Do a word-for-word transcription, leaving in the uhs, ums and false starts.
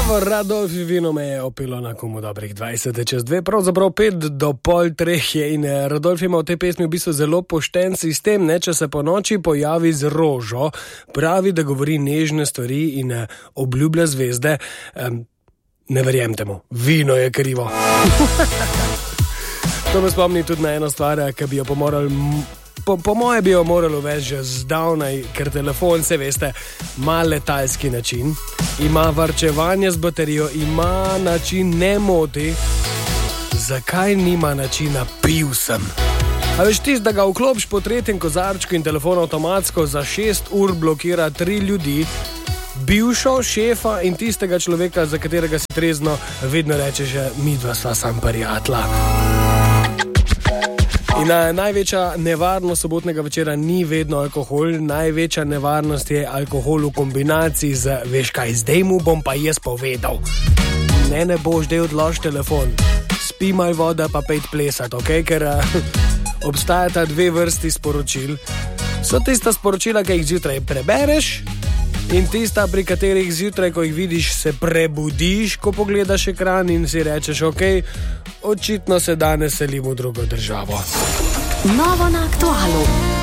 Evo, Radolfi vino me je opilo na komu dobrih dvajset čez dve, pravzaprav pet do pol treh je in Radolf ima v tej pesmi v bistvu zelo pošten sistem, ne, če se po noči pojavi z rožo, pravi, da govori nežne stvari in obljublja zvezde. Um, ne verjemte mu, vino je krivo. To me spomni tudi na eno stvar, ki bi jo pomoral... Po, po moje bi jo moralo več že zdavnaj, ker telefon, se veste, ima letalski način, ima varčevanje z baterijo, ima način ne moti. Zakaj nima načina pil sem? A veš tist, da ga vklopš po tretjem kozarčku in telefon avtomatsko za šest ur blokira tri ljudi, bivšo, šefa in tistega človeka, za katerega si trezno vedno rečeš, mi dva sva sam prijatla. In a, največja nevarnost sobotnega večera ni vedno alkohol, največja nevarnost je alkohol v kombinaciji z, veš kaj, zdaj mu bom pa jaz povedal. Ne, ne boš, zdaj odlož telefon, spi mal voda pa pejt plesat, ok, ker a, obstajata dve vrsti sporočil. So tista sporočila, ki jih zjutraj prebereš in tista, pri katerih zjutraj, ko jih vidiš, se prebudiš, ko pogledaš ekran in si rečeš, ok, očitno se danes selim v drugo državo. Novo na aktualu.